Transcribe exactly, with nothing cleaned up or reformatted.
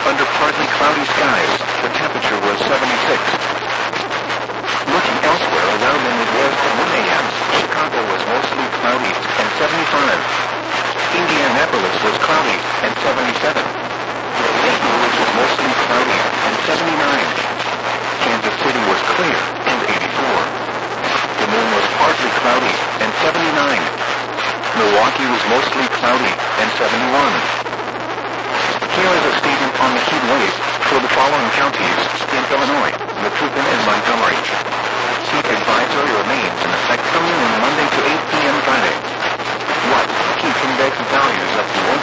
Under partly cloudy skies, the temperature was seventy-six. Looking elsewhere around the Midwest at one a m, Chicago was mostly cloudy, and seventy-five. Indianapolis was cloudy, and seventy-seven. Saint Louis was mostly cloudy, and seventy-nine. Kansas City was clear, and eighty-four. Des Moines was partly cloudy, and seventy-nine. Milwaukee was mostly cloudy, and seventy-one. Here is a statement on the heat wave for the following counties in Illinois, Waukegan and Montgomery. Heat advisory remains in effect from noon Monday to eight p m Friday. What? Heat index values up to one